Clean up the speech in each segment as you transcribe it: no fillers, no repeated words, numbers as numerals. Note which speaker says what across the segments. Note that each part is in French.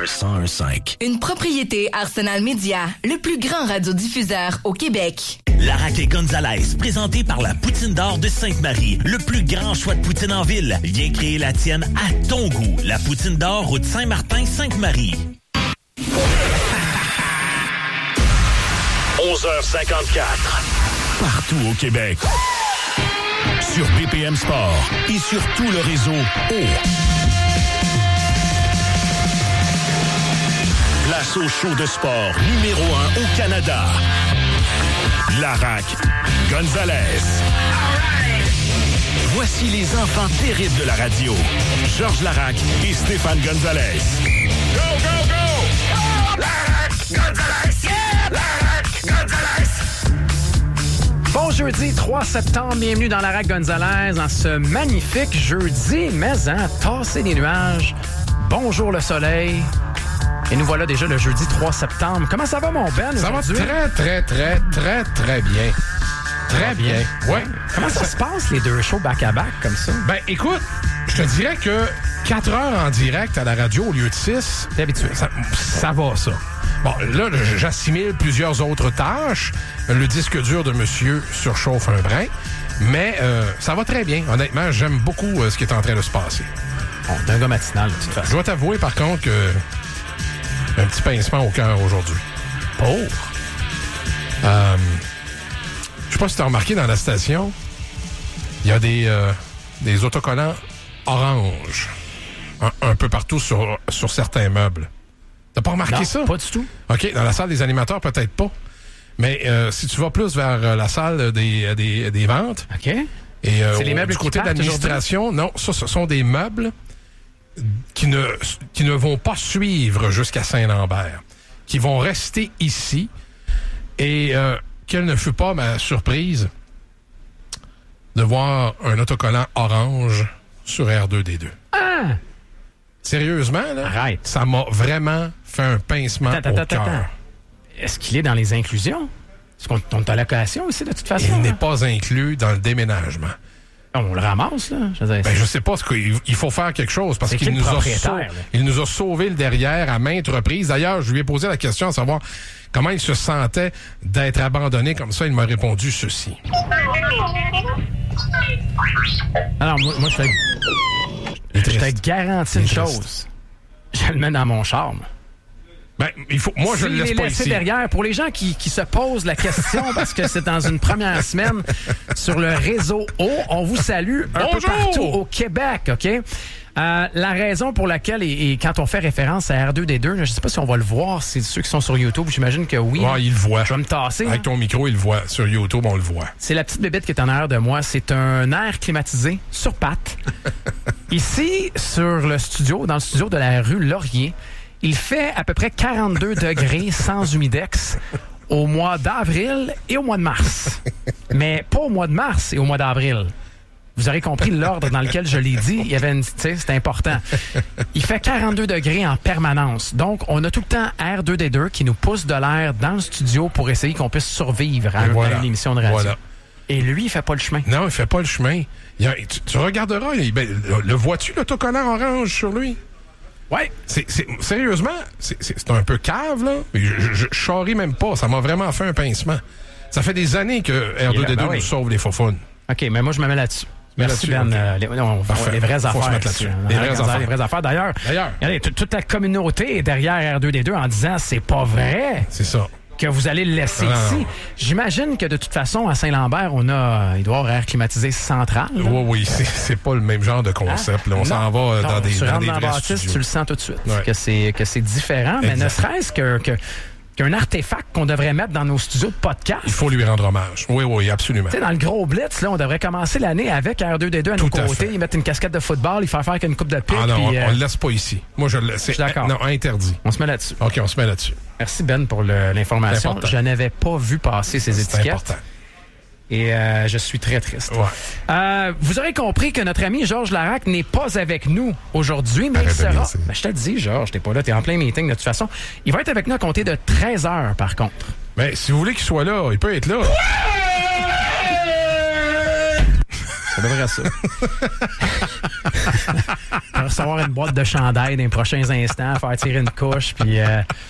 Speaker 1: 101.5.
Speaker 2: Une propriété Arsenal Média, le plus grand radiodiffuseur au Québec.
Speaker 3: Larac et Gonzalez, présenté par la Poutine d'Or de Sainte-Marie. Le plus grand choix de poutine en ville. Viens créer la tienne à ton goût. La Poutine d'Or, route Saint-Martin, Sainte-Marie.
Speaker 1: 11h54. Partout au Québec. Sur BPM Sport et sur tout le réseau Place au show de sport numéro 1 au Canada. Larac, Gonzalez. Voici les enfants terribles de la radio. Georges Larac et Stéphane Gonzalez. Go, go, go! Oh, Larac, Gonzalez! Yeah! Larac, Gonzalez!
Speaker 4: Bon jeudi 3 septembre, bienvenue dans Larac Gonzalez en ce magnifique jeudi, mais tasser des nuages. Bonjour le soleil. Et nous voilà déjà le jeudi 3 septembre. Comment ça va, mon Ben?
Speaker 5: Ça va très bien. Très bien. Ouais.
Speaker 4: Comment ça se passe, les deux shows back-à-back comme ça?
Speaker 5: Ben, écoute, je te dirais que 4 heures en direct à la radio au lieu de 6,
Speaker 4: t'es habitué.
Speaker 5: Ça va, ça. Bon, là, j'assimile plusieurs autres tâches. Le disque dur de monsieur surchauffe un brin. Mais ça va très bien. Honnêtement, j'aime beaucoup ce qui est en train de se passer.
Speaker 4: Bon, t'es un gars matinal, de toute façon.
Speaker 5: Je dois t'avouer, par contre, que un petit pincement au cœur aujourd'hui.
Speaker 4: Oh!
Speaker 5: Je sais pas si tu as remarqué dans la station, il y a des autocollants orange un peu partout sur certains meubles. T'as pas remarqué ça?
Speaker 4: Pas du tout.
Speaker 5: OK, dans la salle des animateurs, peut-être pas. Mais si tu vas plus vers la salle des ventes...
Speaker 4: OK.
Speaker 5: Et
Speaker 4: c'est les meubles
Speaker 5: du côté de l'administration, non, ça, ce sont des meubles qui ne vont pas suivre jusqu'à Saint-Lambert, qui vont rester ici. Et quelle ne fut pas ma surprise de voir un autocollant orange sur R2D2.
Speaker 4: Ah!
Speaker 5: Sérieusement, là,
Speaker 4: arrête.
Speaker 5: Ça m'a vraiment fait un pincement au cœur.
Speaker 4: Est-ce qu'il est dans les inclusions? Est-ce qu'on est à location aussi, de toute façon?
Speaker 5: Il n'est pas inclus dans le déménagement.
Speaker 4: On le ramasse, là?
Speaker 5: Je sais pas, il faut faire quelque chose parce qu'il nous a sauvé le derrière à maintes reprises. D'ailleurs, je lui ai posé la question à savoir comment il se sentait d'être abandonné comme ça. Il m'a répondu ceci.
Speaker 4: Alors, moi je te garantis une chose. Je le mets dans mon charme.
Speaker 5: Ben, moi, je le laisse pas ici.
Speaker 4: Derrière, pour les gens qui se posent la question, parce que c'est dans une première semaine sur le réseau O, on vous salue un peu partout au Québec, OK? La raison pour laquelle, et quand on fait référence à R2D2, je ne sais pas si on va le voir, c'est ceux qui sont sur YouTube, j'imagine que oui.
Speaker 5: Ouais, il le voit.
Speaker 4: Je vais me tasser.
Speaker 5: Avec ton micro, il le voit. Sur YouTube, on le voit.
Speaker 4: C'est la petite bébête qui est en arrière de moi. C'est un air climatisé sur pattes. Ici, dans le studio de la rue Laurier, il fait à peu près 42 degrés sans humidex au mois d'avril et au mois de mars. Mais pas au mois de mars et au mois d'avril. Vous aurez compris l'ordre dans lequel je l'ai dit. Il y avait c'est important. Il fait 42 degrés en permanence. Donc, on a tout le temps R2D2 qui nous pousse de l'air dans le studio pour essayer qu'on puisse survivre à une émission de radio. Voilà. Et lui, il fait pas le chemin.
Speaker 5: Non, il fait pas le chemin. Tu regarderas, le vois-tu, l'autocollant orange sur lui? Ouais. Sérieusement, c'est un peu cave, là. Je charrie même pas. Ça m'a vraiment fait un pincement. Ça fait des années que R2D2 nous sauve les faufounes.
Speaker 4: OK, mais moi, je me mets là-dessus. Merci, Ben. Les vraies affaires.
Speaker 5: Faut se mettre là-dessus.
Speaker 4: Les vraies affaires. D'ailleurs, regardez, toute la communauté est derrière R2D2 en disant c'est pas vrai.
Speaker 5: C'est ça.
Speaker 4: Que vous allez le laisser ici. J'imagine que de toute façon, à Saint-Lambert, il doit y avoir air climatisé central.
Speaker 5: Oui, c'est pas le même genre de concept. Là. On s'en va dans des vrais
Speaker 4: Baptiste, tu le sens tout de suite. Ouais. Que c'est différent, mais ne serait-ce qu'un artefact qu'on devrait mettre dans nos studios de podcast.
Speaker 5: Il faut lui rendre hommage. Oui, absolument.
Speaker 4: Tu sais, dans le gros blitz, là, on devrait commencer l'année avec R2D2 à nos côtés, y mettre une casquette de football, y faire qu'une coupe de pique.
Speaker 5: Ah non, on le laisse pas ici. Moi, je le laisse.
Speaker 4: Je suis d'accord.
Speaker 5: Non, interdit.
Speaker 4: On se met là-dessus.
Speaker 5: OK, on se met là-dessus.
Speaker 4: Merci, Ben, pour l'information. Je n'avais pas vu passer ces étiquettes. C'est important. Et je suis très triste.
Speaker 5: Ouais.
Speaker 4: Vous aurez compris que notre ami Georges Larac n'est pas avec nous aujourd'hui, mais il sera... Ben, je te le dis, Georges, t'es pas là, t'es en plein meeting de toute façon. Il va être avec nous à compter de 13 heures, par contre.
Speaker 5: Mais si vous voulez qu'il soit là, il peut être là.
Speaker 4: Ça devrait être ça. On va recevoir une boîte de chandail dans les prochains instants, faire tirer une couche, puis...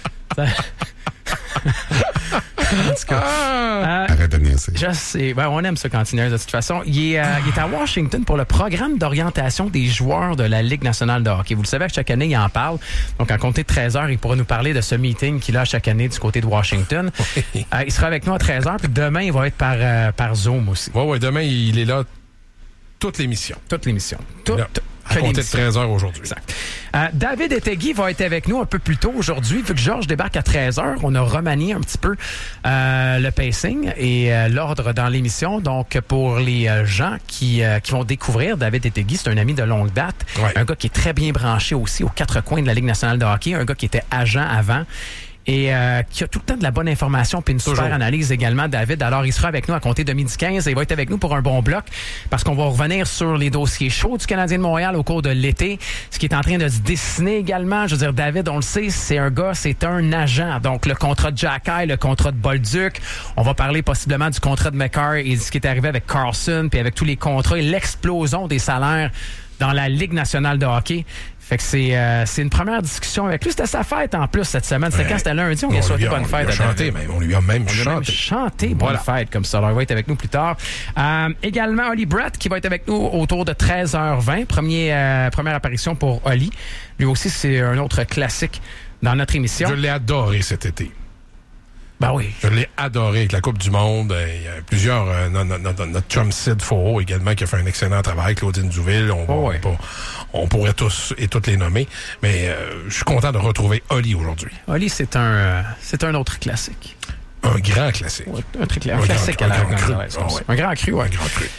Speaker 4: En tout cas,
Speaker 6: arrête de niaiser.
Speaker 4: Je sais. Ben, on aime ça quand il neige de toute façon. Il est à Washington pour le programme d'orientation des joueurs de la Ligue nationale de hockey. Vous le savez, à chaque année, il en parle. Donc, en compter de 13h, il pourra nous parler de ce meeting qu'il a chaque année du côté de Washington. Il sera avec nous à 13h, puis demain, il va être par Zoom aussi.
Speaker 5: Oui, demain, il est là toute l'émission.
Speaker 4: Toute l'émission.
Speaker 5: À compter de 13h aujourd'hui.
Speaker 4: Exact. David Ettegui va être avec nous un peu plus tôt aujourd'hui. Vu que Georges débarque à 13h, on a remanié un petit peu le pacing et l'ordre dans l'émission. Donc, pour les gens qui vont découvrir David Ettegui, c'est un ami de longue date.
Speaker 5: Ouais.
Speaker 4: Un gars qui est très bien branché aussi aux quatre coins de la Ligue nationale de hockey. Un gars qui était agent avant. Et qui a tout le temps de la bonne information puis une super analyse également, David. Alors, il sera avec nous à compter de 12h15 et il va être avec nous pour un bon bloc parce qu'on va revenir sur les dossiers chauds du Canadien de Montréal au cours de l'été, ce qui est en train de se dessiner également. Je veux dire, David, on le sait, c'est un agent. Donc, le contrat de Jacky, le contrat de Bolduc. On va parler possiblement du contrat de McCarr et ce qui est arrivé avec Carlson puis avec tous les contrats et l'explosion des salaires dans la Ligue nationale de hockey. Fait que c'est une première discussion avec lui. C'était sa fête en plus cette semaine. C'était quand c'était lundi, on lui a souhaité bonne fête.
Speaker 5: On lui a même chanté.
Speaker 4: Bonne fête comme ça. Alors, il va être avec nous plus tard. Également, Oli Brett qui va être avec nous autour de 13h20. Première apparition pour Oli. Lui aussi, c'est un autre classique dans notre émission.
Speaker 5: Je l'ai adoré cet été.
Speaker 4: Ben oui.
Speaker 5: Je l'ai adoré avec la Coupe du Monde. Il y a plusieurs... notre chum Sid Faureau également qui a fait un excellent travail. Claudine Duville. On pourrait tous et toutes les nommer. Mais je suis content de retrouver Oli aujourd'hui.
Speaker 4: Oli, c'est un autre classique.
Speaker 5: Un grand classique.
Speaker 4: Ouais, un classique à la Gonzalez. Un grand cru, ouais.
Speaker 5: Un grand cru.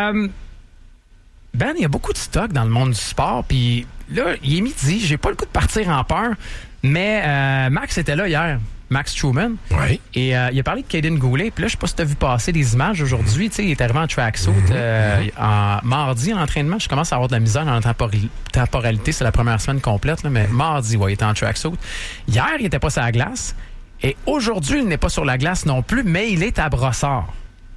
Speaker 4: Ben, il y a beaucoup de stock dans le monde du sport. Puis là, il est midi. J'ai pas le coup de partir en peur. Mais Max était là hier. Max Truman.
Speaker 5: Oui.
Speaker 4: Et il a parlé de Caden Goulet. Puis là, je sais pas si tu as vu passer des images aujourd'hui. Tu sais, il est arrivé en tracksuit. En mardi, l'entraînement, je commence à avoir de la misère dans la temporalité. C'est la première semaine complète. Là, mais mardi, il était en tracksuit. Hier, il était pas sur la glace. Et aujourd'hui, il n'est pas sur la glace non plus, mais il est à Brossard.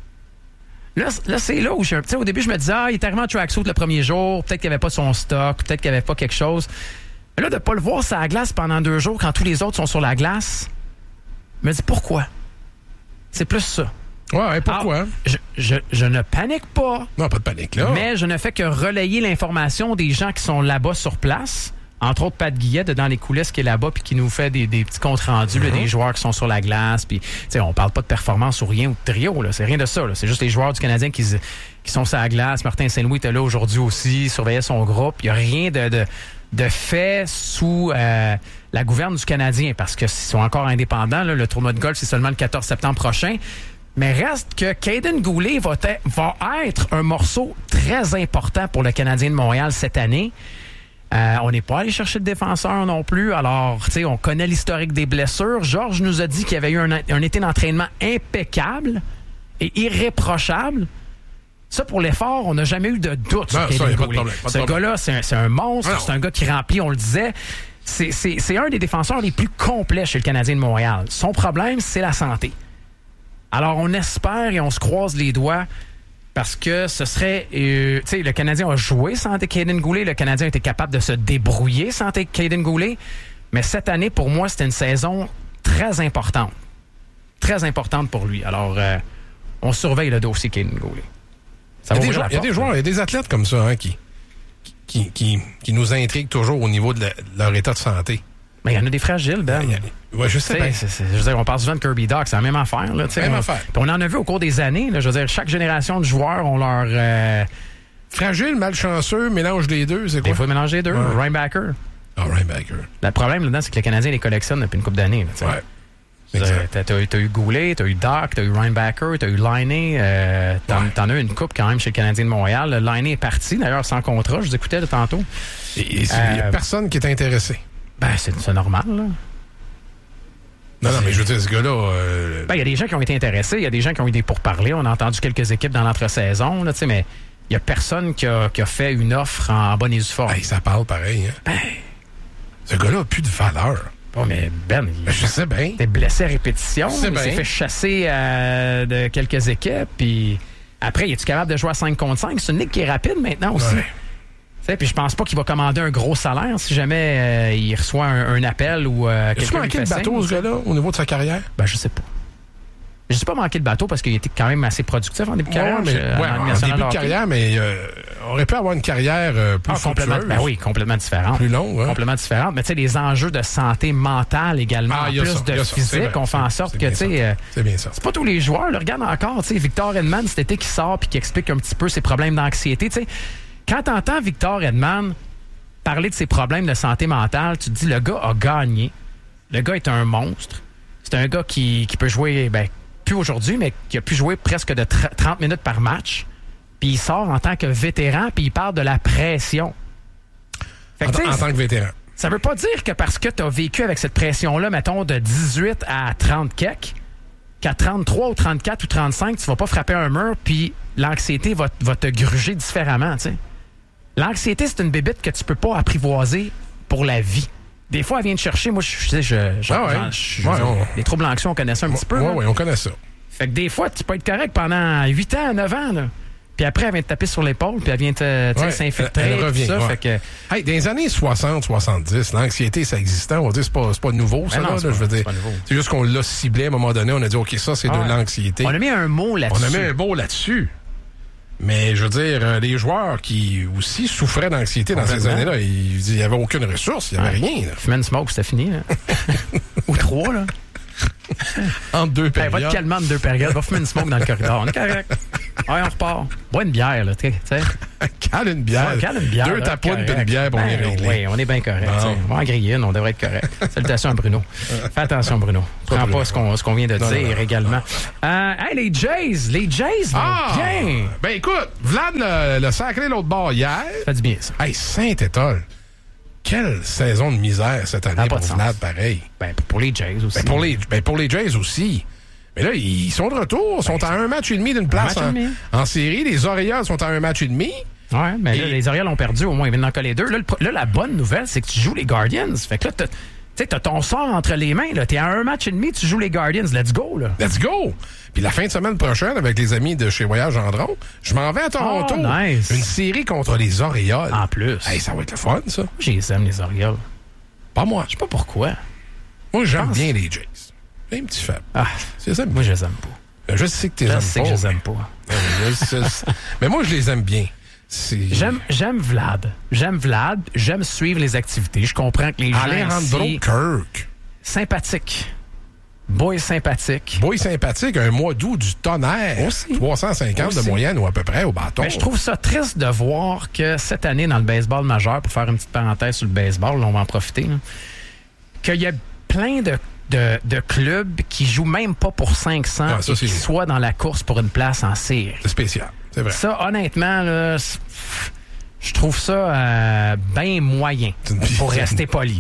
Speaker 4: Là c'est là où au début, je me disais, il est arrivé en tracksuit le premier jour. Peut-être qu'il n'y avait pas son stock. Peut-être qu'il n'y avait pas quelque chose. Mais là, de ne pas le voir sur la glace pendant 2 jours quand tous les autres sont sur la glace, je me dis pourquoi? C'est plus ça.
Speaker 5: Ouais, pourquoi?
Speaker 4: Alors, je ne panique pas.
Speaker 5: Non, pas de panique, là.
Speaker 4: Mais je ne fais que relayer l'information des gens qui sont là-bas sur place. Entre autres, Pat Guillet, dans les coulisses, qui est là-bas, puis qui nous fait des petits comptes rendus, là, des joueurs qui sont sur la glace. Puis, on parle pas de performance ou rien, ou de trio, là. C'est rien de ça, là. C'est juste les joueurs du Canadien qui sont sur la glace. Martin Saint-Louis était là aujourd'hui aussi, surveillait son groupe. Il n'y a rien de fait sous la gouverne du Canadien, parce que s'ils sont encore indépendants, là, le tournoi de golf, c'est seulement le 14 septembre prochain. Mais reste que Caden Goulet va être un morceau très important pour le Canadien de Montréal cette année. On n'est pas allé chercher de défenseur non plus. Alors, tu sais, on connaît l'historique des blessures. Georges nous a dit qu'il y avait eu un été d'entraînement impeccable et irréprochable. Ça, pour l'effort, on n'a jamais eu de doute sur Caden Goulet. Ce gars-là, c'est un monstre. C'est un gars qui remplit, on le disait. C'est un des défenseurs les plus complets chez le Canadien de Montréal. Son problème, c'est la santé. Alors, on espère et on se croise les doigts parce que ce serait... tu sais, le Canadien a joué sans Caden Goulet. Le Canadien a été capable de se débrouiller sans Caden Goulet. Mais cette année, pour moi, c'était une saison très importante. Très importante pour lui. Alors, on surveille le dossier Caden Goulet.
Speaker 5: Il y a des joueurs, il y a des athlètes comme ça qui nous intriguent toujours au niveau de leur état de santé.
Speaker 4: Mais il y en a des fragiles, Ben.
Speaker 5: Ouais, je sais bien.
Speaker 4: Je veux dire, on parle souvent de Kirby Dach, c'est la même affaire. Là,
Speaker 5: même affaire.
Speaker 4: Puis on en a vu au cours des années. Là, je veux dire, chaque génération de joueurs ont leur...
Speaker 5: Fragile, malchanceux, mélange les deux, c'est quoi?
Speaker 4: Des fois, mélanger les deux.
Speaker 5: Ouais.
Speaker 4: Reinbacker.
Speaker 5: Reinbacker.
Speaker 4: Le problème là-dedans, c'est que le Canadien les collectionne depuis une couple d'années. Là,
Speaker 5: ouais.
Speaker 4: T'as eu Goulet, t'as eu Dach, t'as eu Reinbacker, t'as eu Laine. T'en as eu une coupe quand même chez le Canadien de Montréal. Laine est parti, d'ailleurs, sans contrat. Je vous écoutais là, tantôt.
Speaker 5: Il n'y a personne qui est intéressé.
Speaker 4: Ben, c'est normal, là.
Speaker 5: Non, mais je veux dire, ce gars-là...
Speaker 4: Ben, il y a des gens qui ont été intéressés, il y a des gens qui ont eu des pourparlers. On a entendu quelques équipes dans l'entre-saison, là, mais il y a personne qui a fait une offre en bonne et due forme.
Speaker 5: Ça parle pareil, hein?
Speaker 4: Ben...
Speaker 5: Ce gars-là n'a plus de valeur.
Speaker 4: Bon, mais Ben,
Speaker 5: je sais bien.
Speaker 4: T'es blessé à répétition. Il
Speaker 5: bien.
Speaker 4: s'est fait chasser de quelques équipes, puis... Après, es-tu capable de jouer à 5 contre 5? C'est une ligue qui est rapide maintenant aussi.
Speaker 5: Ouais.
Speaker 4: Puis je pense pas qu'il va commander un gros salaire si jamais il reçoit un appel ou quelqu'un
Speaker 5: Est-ce qu'il manqué le bateau, ce gars-là, au niveau de sa carrière?
Speaker 4: Ben, je sais pas. Je sais pas manquer le bateau parce qu'il était quand même assez productif en début de carrière.
Speaker 5: En début de carrière, mais aurait pu avoir une carrière plus
Speaker 4: complètement,
Speaker 5: fructueuse.
Speaker 4: oui, complètement différente.
Speaker 5: Plus longue. Hein?
Speaker 4: Complètement différente. Mais tu sais, les enjeux de santé mentale également, en plus de physique, on fait en sorte que, tu sais...
Speaker 5: c'est bien ça.
Speaker 4: C'est pas tous les joueurs. Là, regarde encore, tu sais, Victor Edman, cet été, qui sort puis qui explique un petit peu ses problèmes d'anxiété. Tu sais, quand t'entends Victor Edman parler de ses problèmes de santé mentale, tu te dis, le gars a gagné. Le gars est un monstre. C'est un gars qui peut jouer... plus aujourd'hui, mais qui a pu jouer presque de 30 minutes par match. Puis il sort en tant que vétéran, puis il parle de la pression. Fait que,
Speaker 5: en tant que vétéran.
Speaker 4: Ça veut pas dire que parce que tu as vécu avec cette pression-là, mettons, de 18 à 30 kek, qu'à 33 ou 34 ou 35, tu vas pas frapper un mur, puis l'anxiété va te gruger différemment, tu sais. L'anxiété, c'est une bébite que tu peux pas apprivoiser pour la vie. Des fois, elle vient te chercher. Moi, les troubles anxieux, on connaît ça un petit peu.
Speaker 5: Oui, on connaît ça.
Speaker 4: Fait que des fois, tu peux être correct pendant 8 ans, 9 ans. Là. Puis après, elle vient te taper sur l'épaule, puis elle vient s'infiltrer.
Speaker 5: Elle revient.
Speaker 4: Ça, fait que...
Speaker 5: Hey, dans les années 60-70, l'anxiété, ça existait. On va dire, c'est pas nouveau, ça.
Speaker 4: Non,
Speaker 5: je veux dire. C'est juste qu'on l'a ciblé à un moment donné. On a dit, OK, ça, c'est de l'anxiété.
Speaker 4: On a mis un mot là-dessus.
Speaker 5: On a mis un mot là-dessus. Mais je veux dire, les joueurs qui aussi souffraient d'anxiété dans ces années-là, il n'y avait aucune ressource, il n'y avait rien.
Speaker 4: Fumer une smoke, c'était fini. Là. Ou 3, là.
Speaker 5: Entre 2 périodes.
Speaker 4: Va te calmer entre 2 périodes. Va fumer une smoke dans le corridor. On est correct. Ouais, on repart. Bois une bière, là, tu sais.
Speaker 5: Cale une bière.
Speaker 4: Cale une bière.
Speaker 5: 2 tapoutes puis une bière, pour on est réglé.
Speaker 4: Oui, on est bien correct. On va en griller une, on devrait être correct. Salutations à Bruno. Fais attention, Bruno. Prends pas ce qu'on vient de dire également. Hey, les Jays vont bien.
Speaker 5: Ben écoute, Vlad l'a sacré l'autre bord hier.
Speaker 4: Ça fait du bien, ça.
Speaker 5: Hey, Saint-Étoile. Quelle saison de misère cette année pour Vlad, pareil.
Speaker 4: Ben, pour les Jays aussi.
Speaker 5: Pour les Jays aussi. Mais là, ils sont de retour. Ils sont à un match et demi d'une place en série. Les Orioles sont à un match et demi.
Speaker 4: Oui, mais là, les Orioles ont perdu. Au moins, ils viennent d'en coller 2. Là, la bonne nouvelle, c'est que tu joues les Guardians. Fait que là, tu sais, t'as ton sort entre les mains. T'es à un match et demi, tu joues les Guardians. Let's go, là.
Speaker 5: Let's go! Puis la fin de semaine prochaine, avec les amis de chez Voyage Gendron, je m'en vais à Toronto.
Speaker 4: Oh, nice.
Speaker 5: Une série contre les Orioles.
Speaker 4: En plus.
Speaker 5: Hey, ça va être le fun, ça.
Speaker 4: Je les aime, les Orioles.
Speaker 5: Pas moi.
Speaker 4: Je sais pas pourquoi.
Speaker 5: Moi, j'aime bien les Jays. J'ai un petit faible.
Speaker 4: Moi, je les aime pas.
Speaker 5: Je sais que tu les aimes pas.
Speaker 4: Je sais que je les aime pas.
Speaker 5: Mais moi, je les aime bien.
Speaker 4: J'aime Vlad. J'aime suivre les activités. Je comprends que les gens
Speaker 5: Alejandro
Speaker 4: ici...
Speaker 5: Kirk.
Speaker 4: Sympathique. Boy sympathique.
Speaker 5: Un mois d'août du tonnerre.
Speaker 4: Aussi.
Speaker 5: 350
Speaker 4: aussi.
Speaker 5: De moyenne ou à peu près au bâton.
Speaker 4: Mais je trouve ça triste de voir que cette année, dans le baseball majeur, pour faire une petite parenthèse sur le baseball, là, on va en profiter, là, qu'il y a plein de clubs qui jouent même pas pour 500 et qui soient dans la course pour une place en série.
Speaker 5: C'est spécial, c'est vrai.
Speaker 4: Ça, honnêtement, là, je trouve ça bien moyen, pour rester poli.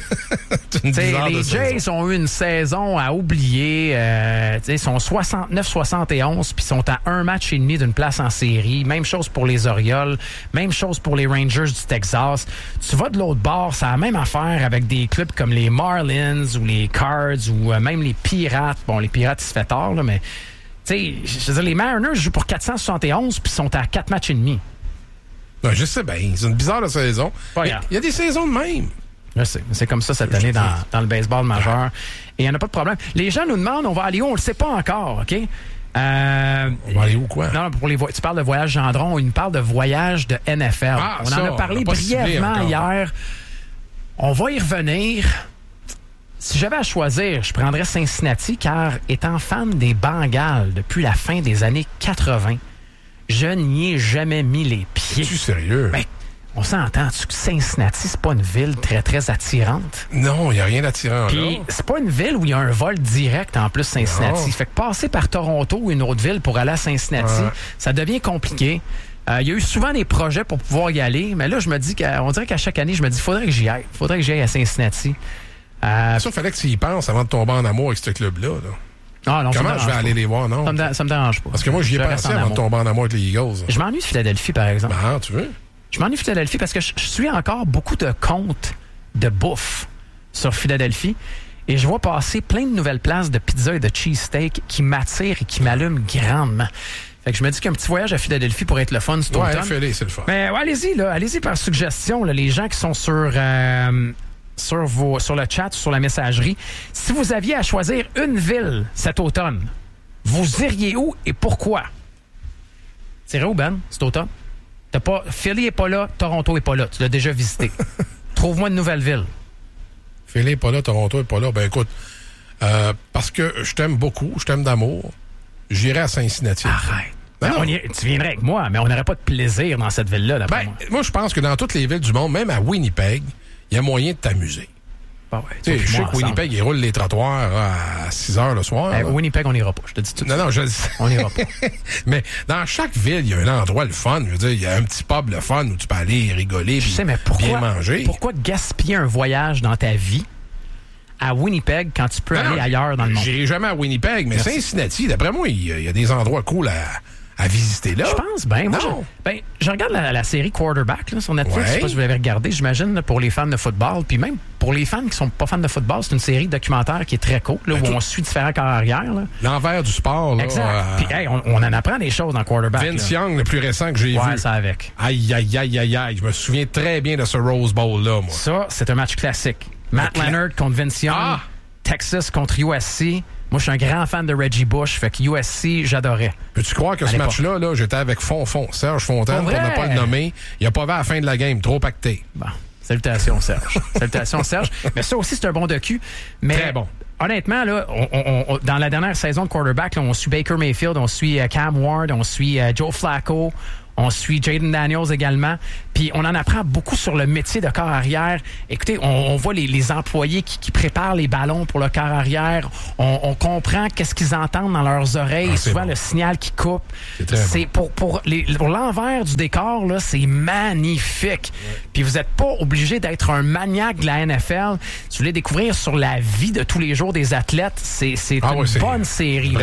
Speaker 4: Les Jays ont eu une saison à oublier. Ils sont 69-71, puis sont à un match et demi d'une place en série. Même chose pour les Orioles, même chose pour les Rangers du Texas. Tu vas de l'autre bord, ça a la même affaire avec des clubs comme les Marlins ou les Cards ou même les Pirates. Bon, les Pirates, il se fait tard, là, mais je veux dire, les Mariners jouent pour 471 puis sont à 4 matchs et demi.
Speaker 5: Non, je sais bien, c'est une bizarre saison. Il y a des saisons de même.
Speaker 4: Je sais, c'est comme ça cette année dans le baseball majeur. Et il n'y en a pas de problème. Les gens nous demandent, on va aller où? On ne le sait pas encore, OK?
Speaker 5: On va aller où, quoi?
Speaker 4: Non, tu parles de voyage Gendron, il nous parle de voyage de NFL. On en a parlé brièvement hier. On va y revenir. Si j'avais à choisir, je prendrais Cincinnati, car étant fan des Bengals depuis la fin des années 80, je n'y ai jamais mis les pieds.
Speaker 5: Es-tu sérieux?
Speaker 4: Ben, on s'entend-tu que Cincinnati, c'est pas une ville très, très attirante?
Speaker 5: Non, il n'y a rien d'attirant là.
Speaker 4: Puis, c'est pas une ville où il y a un vol direct, en plus, Cincinnati. Fait que passer par Toronto ou une autre ville pour aller à Cincinnati, ça devient compliqué. Il y a eu souvent des projets pour pouvoir y aller, mais là, je me dis on dirait qu'à chaque année, je me dis, faudrait que j'y aille. Faudrait que j'y aille à Cincinnati.
Speaker 5: Ça, il fallait que tu y penses avant de tomber en amour avec ce club-là. Là.
Speaker 4: Ah, non,
Speaker 5: comment je vais aller les voir, non?
Speaker 4: Ça me dérange pas.
Speaker 5: Parce que moi, j'y ai pensé avant de tomber en amour avec les Eagles.
Speaker 4: Je m'ennuie de Philadelphie, par exemple.
Speaker 5: Ben, tu veux?
Speaker 4: Je m'ennuie de Philadelphie parce que je suis encore beaucoup de comptes de bouffe sur Philadelphie et je vois passer plein de nouvelles places de pizza et de cheesesteak qui m'attirent et qui m'allument grandement. Fait que je me dis qu'un petit voyage à Philadelphie pourrait être le fun cet automne.
Speaker 5: Ouais, c'est le fun.
Speaker 4: Mais ouais, allez-y par suggestion, là, les gens qui sont sur le chat, sur la messagerie. Si vous aviez à choisir une ville cet automne, vous iriez où et pourquoi? T'irais où, Ben, cet automne? Philly est pas là, Toronto est pas là. Tu l'as déjà visité. Trouve-moi une nouvelle ville.
Speaker 5: Philly est pas là, Toronto est pas là. Ben écoute, parce que je t'aime beaucoup, je t'aime d'amour, j'irai à Cincinnati.
Speaker 4: Arrête. Tu viendrais avec moi, mais on n'aurait pas de plaisir dans cette ville-là, d'après moi.
Speaker 5: Moi, je pense que dans toutes les villes du monde, même à Winnipeg, il y a moyen de t'amuser.
Speaker 4: Ouais,
Speaker 5: tu sais, je sais que Winnipeg, ils roulent les trottoirs à 6 heures le soir.
Speaker 4: Winnipeg, on n'ira pas. Je te dis tout de suite.
Speaker 5: Non, je dis.
Speaker 4: On n'ira pas.
Speaker 5: Mais dans chaque ville, il y a un endroit le fun. Je veux dire, il y a un petit pub le fun où tu peux aller rigoler et bien manger.
Speaker 4: Pourquoi gaspiller un voyage dans ta vie à Winnipeg quand tu peux aller ailleurs dans le monde?
Speaker 5: J'irai jamais à Winnipeg, mais Cincinnati, d'après moi, il y a des endroits cool à visiter là.
Speaker 4: Je pense bien. Moi, je regarde la série Quarterback là, sur Netflix. Je sais pas si vous l'avez regardé, j'imagine, là, pour les fans de football. Puis même pour les fans qui sont pas fans de football, c'est une série documentaire qui est très cool, là, où on suit différents corps arrière. Là.
Speaker 5: L'envers du sport. Là,
Speaker 4: exact. Puis on en apprend des choses dans Quarterback.
Speaker 5: Vince Young, le plus récent que j'ai vu.
Speaker 4: Ouais, ça avec.
Speaker 5: Aïe. Je me souviens très bien de ce Rose Bowl-là, moi.
Speaker 4: Ça, c'est un match classique. Matt Leonard contre Vince Young. Texas contre USC. Moi, je suis un grand fan de Reggie Bush, fait que USC, j'adorais.
Speaker 5: Peux-tu croire que ce match-là, j'étais avec Serge Fontaine, pour ne pas le nommer. Il a pas vu à la fin de la game, trop pacté.
Speaker 4: Bon, salutations, Serge. Salutations, Serge. Mais ça aussi, c'est un bon docu. Mais
Speaker 5: très bon.
Speaker 4: Honnêtement, là, dans la dernière saison de quarterback, là, on suit Baker Mayfield, on suit Cam Ward, on suit Joe Flacco, on suit Jaden Daniels également. Puis on en apprend beaucoup sur le métier de corps arrière. Écoutez, on voit les employés qui préparent les ballons pour le corps arrière. On comprend qu'est-ce qu'ils entendent dans leurs oreilles. Souvent, le signal qui coupe. C'est pour l'envers du décor, là, c'est magnifique. Ouais. Puis vous n'êtes pas obligé d'être un maniaque de la NFL. Si vous voulez découvrir sur la vie de tous les jours des athlètes, c'est une bonne série.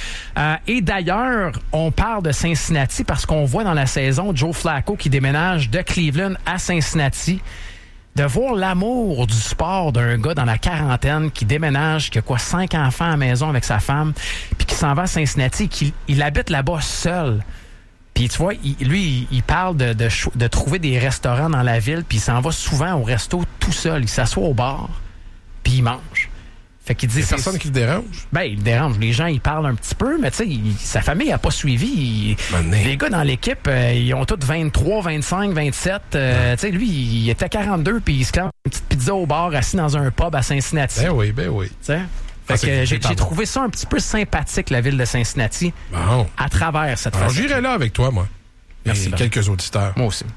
Speaker 4: Là, et d'ailleurs, on parle de Cincinnati parce qu'on voit dans la saison Joe Flacco qui déménage de Cleveland à Cincinnati. De voir l'amour du sport d'un gars dans la quarantaine qui déménage, qui a 5 enfants à la maison avec sa femme, puis qui s'en va à Cincinnati, il habite là-bas seul. Puis tu vois, il parle de trouver des restaurants dans la ville, puis il s'en va souvent au resto tout seul. Il s'assoit au bar, puis il mange. Fait qu'il dit,
Speaker 5: personne qui le dérange?
Speaker 4: Ben, il le dérange. Les gens, ils parlent un petit peu, mais tu sais, sa famille n'a pas suivi. Les gars dans l'équipe, ils ont tous 23, 25, 27. Tu sais, lui, il était 42, puis il se clame une petite pizza au bar, assis dans un pub à Cincinnati.
Speaker 5: Ben oui.
Speaker 4: Tu sais? Fait que j'ai trouvé ça un petit peu sympathique, la ville de Cincinnati, à travers cette façon.
Speaker 5: J'irai là avec toi, moi. Merci. Et quelques auditeurs.
Speaker 4: Moi aussi.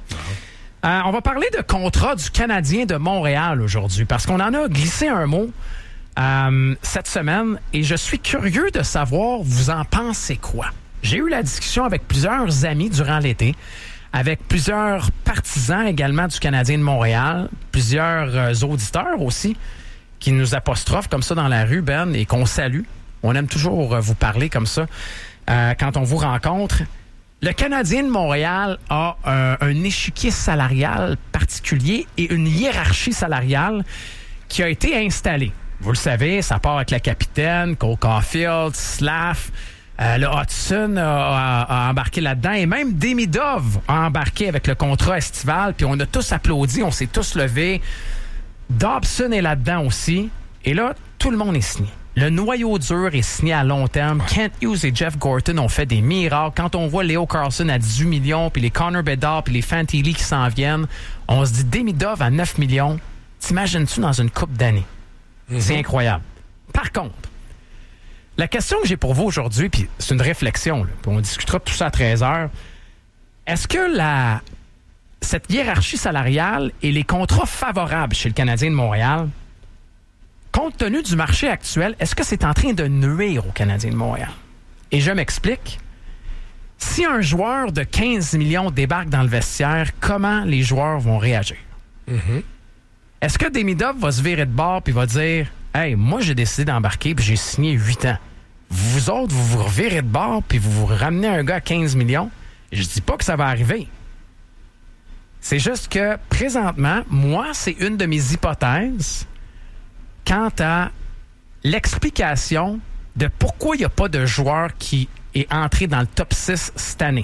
Speaker 4: On va parler de contrat du Canadien de Montréal aujourd'hui, parce qu'on en a glissé un mot cette semaine, et je suis curieux de savoir, vous en pensez quoi? J'ai eu la discussion avec plusieurs amis durant l'été, avec plusieurs partisans également du Canadien de Montréal, plusieurs auditeurs aussi, qui nous apostrophent comme ça dans la rue, Ben, et qu'on salue. On aime toujours vous parler comme ça quand on vous rencontre. Le Canadien de Montréal a un échiquier salarial particulier et une hiérarchie salariale qui a été installée. Vous le savez, ça part avec la capitaine, Cole Caulfield, Slav, le Hudson a embarqué là-dedans, et même Demidov a embarqué avec le contrat estival, puis on a tous applaudi, on s'est tous levés. Dobson est là-dedans aussi, et là, tout le monde est signé. Le noyau dur est signé à long terme. Kent Hughes et Jeff Gorton ont fait des miracles. Quand on voit Leo Carlson à 18 millions, puis les Connor Bedard, puis les Fantilli qui s'en viennent, on se dit Demidov à 9 millions, t'imagines-tu dans une couple d'années? C'est incroyable. Par contre, la question que j'ai pour vous aujourd'hui, puis c'est une réflexion, là, puis on discutera de tout ça à 13h, est-ce que cette hiérarchie salariale et les contrats favorables chez le Canadien de Montréal, compte tenu du marché actuel, est-ce que c'est en train de nuire au Canadien de Montréal? Et je m'explique. Si un joueur de 15 millions débarque dans le vestiaire, comment les joueurs vont réagir? Est-ce que Demidov va se virer de bord puis va dire « Hey, moi, j'ai décidé d'embarquer puis j'ai signé 8 ans. Vous autres, vous vous revirez de bord puis vous ramenez un gars à 15 millions. » Je dis pas que ça va arriver. C'est juste que, présentement, moi, c'est une de mes hypothèses quant à l'explication de pourquoi il n'y a pas de joueurs qui et entrer dans le top 6 cette année?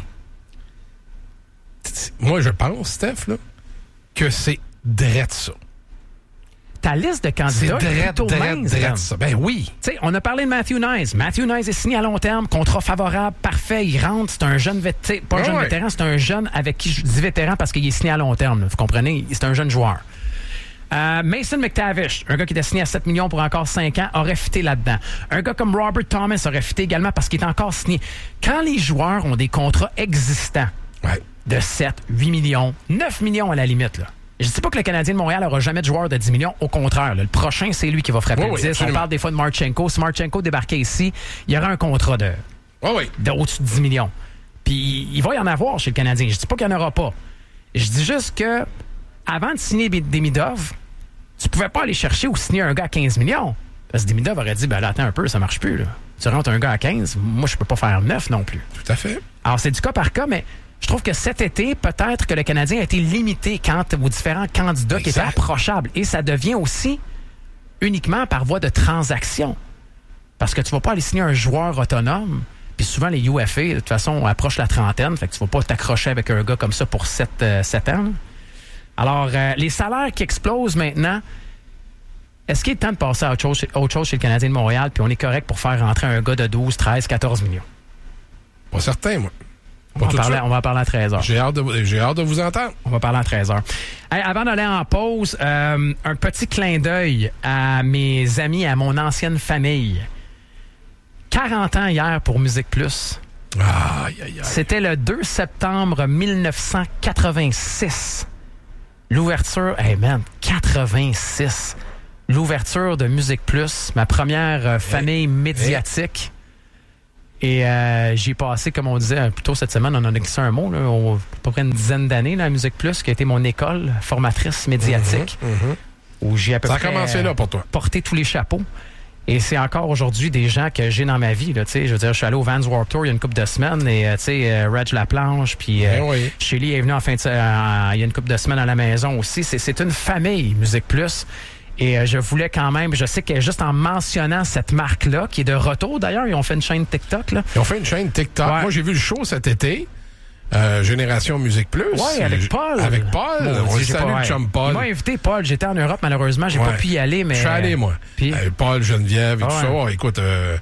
Speaker 5: Moi, je pense, Steph, là, que c'est drette ça.
Speaker 4: Ta liste de candidats est plutôt mince.
Speaker 5: Ça. Ben oui.
Speaker 4: Tu sais, on a parlé de Matthew Nyes. Matthew Nyes est signé à long terme, contrat favorable, parfait, il rentre, c'est un jeune vétéran. Pas un jeune vétéran, c'est un jeune avec qui je dis vétéran parce qu'il est signé à long terme. Là, vous comprenez? C'est un jeune joueur. Mason McTavish, un gars qui était signé à 7 millions pour encore 5 ans, aurait fité là-dedans. Un gars comme Robert Thomas aurait fité également parce qu'il est encore signé. Quand les joueurs ont des contrats existants de 7, 8 millions, 9 millions à la limite, là. Je ne dis pas que le Canadien de Montréal n'aura jamais de joueur de 10 millions. Au contraire, là, le prochain, c'est lui qui va frapper le 10. Absolument. On parle des fois de Marchenko. Si Marchenko débarquait ici, il y aurait un contrat de au-dessus de 10 millions. Puis il va y en avoir chez le Canadien. Je ne dis pas qu'il n'y en aura pas. Je dis juste que avant de signer Demidov, tu ne pouvais pas aller chercher ou signer un gars à 15 millions. Parce que Demidov aurait dit, ben là, attends un peu, ça marche plus. Là. Tu rentres un gars à 15, moi, je peux pas faire 9 non plus.
Speaker 5: Tout à fait.
Speaker 4: Alors, c'est du cas par cas, mais je trouve que cet été, peut-être que le Canadien a été limité quant aux différents candidats qui étaient approchables. Et ça devient aussi uniquement par voie de transaction. Parce que tu vas pas aller signer un joueur autonome. Puis souvent, les UFA, de toute façon, approchent la trentaine. Fait que tu vas pas t'accrocher avec un gars comme ça pour 7 ans. Alors, les salaires qui explosent maintenant, est-ce qu'il est temps de passer à autre chose chez le Canadien de Montréal, puis on est correct pour faire rentrer un gars de 12, 13, 14 millions?
Speaker 5: Pas certain, moi.
Speaker 4: On va en parler à 13h.
Speaker 5: J'ai hâte de vous entendre.
Speaker 4: On va parler à 13h. Hey, avant d'aller en pause, un petit clin d'œil à mes amis, à mon ancienne famille. 40 ans hier pour Musique Plus. C'était le 2 septembre 1986. L'ouverture, 86. L'ouverture de Musique Plus, ma première famille médiatique. Et j'y ai passé, comme on disait plus tôt cette semaine, on en a glissé un mot, là, à peu près une dizaine d'années, là, à Musique Plus, qui a été mon école formatrice médiatique, où j'ai à peu près
Speaker 5: commencé là pour toi.
Speaker 4: Porté tous les chapeaux. Et c'est encore aujourd'hui des gens que j'ai dans ma vie. Là, je veux dire, je suis allé au Vans Warped Tour il y a une couple de semaines, et Reg Laplanche, puis Shelly est venu il y a une couple de semaines à la maison aussi. C'est une famille, Musique Plus. Et je voulais quand même, je sais que juste en mentionnant cette marque-là, qui est de retour d'ailleurs, ils ont fait une chaîne TikTok. Là.
Speaker 5: Ils ont fait une chaîne TikTok. Ouais. Moi, j'ai vu le show cet été, Génération Musique Plus.
Speaker 4: Oui, avec Paul.
Speaker 5: On salue le chum Paul.
Speaker 4: Il m'a invité, Paul. J'étais en Europe, malheureusement. J'ai pas pu y aller, mais...
Speaker 5: Je suis allé, moi. Puis... Paul, Geneviève et tout ça. Écoute...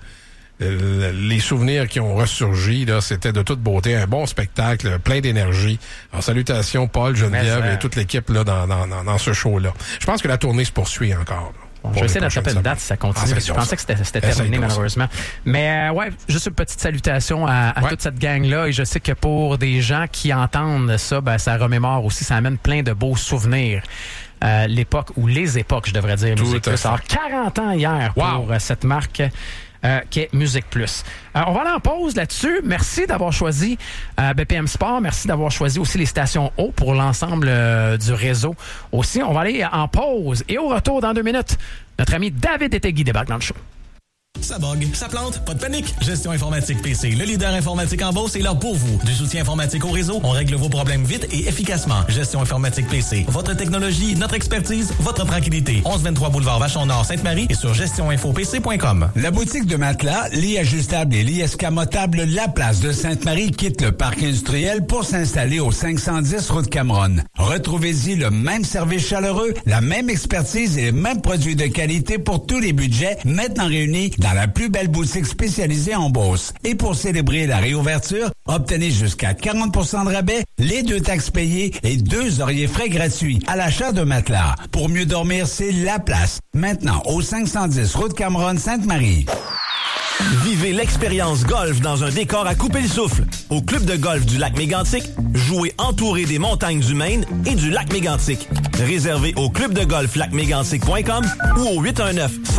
Speaker 5: les souvenirs qui ont ressurgi, là, c'était de toute beauté, un bon spectacle, plein d'énergie. Alors, salutations, Paul, Geneviève et toute l'équipe là dans ce show-là. Je pense que la tournée se poursuit encore.
Speaker 4: Je vais essayer d'attraper une date si ça continue. Je pensais que c'était terminé, malheureusement. Mais juste une petite salutation à toute cette gang-là. Et je sais que pour des gens qui entendent ça, ça remémore aussi, ça amène plein de beaux souvenirs. L'époque, ou les époques, je devrais dire, Musique Plus. Alors, 40 ans hier pour cette marque... qui est Musique Plus. On va aller en pause là-dessus. Merci d'avoir choisi BPM Sport. Merci d'avoir choisi aussi les stations haut pour l'ensemble du réseau aussi. On va aller en pause. Et au retour, dans 2 minutes, notre ami David Etegui débarque dans le show.
Speaker 6: Ça bug, ça plante, pas de panique. Gestion Informatique PC, le leader informatique en Beauce est là pour vous. Du soutien informatique au réseau, on règle vos problèmes vite et efficacement. Gestion Informatique PC, votre technologie, notre expertise, votre tranquillité. 1123 boulevard Vachon-Nord, Sainte-Marie et sur gestioninfopc.com.
Speaker 7: La boutique de matelas, lits ajustables et lits escamotables La Place de Sainte-Marie quitte le parc industriel pour s'installer au 510 route Cameron. Retrouvez-y le même service chaleureux, la même expertise et les mêmes produits de qualité pour tous les budgets, maintenant réunis dans la plus belle boutique spécialisée en Beauce. Et pour célébrer la réouverture, obtenez jusqu'à 40% de rabais, les 2 taxes payées et 2 oreillers frais gratuits à l'achat de matelas. Pour mieux dormir, c'est La Place. Maintenant, au 510 route Cameron, Sainte-Marie.
Speaker 8: Vivez l'expérience golf dans un décor à couper le souffle. Au club de golf du lac Mégantic, jouez entouré des montagnes du Maine et du lac Mégantic. Réservez au club de golf lacmégantic.com ou au 819